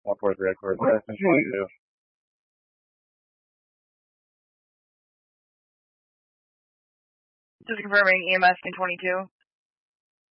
143 Edgeworth, Destin 22. Just confirming EMS in 22.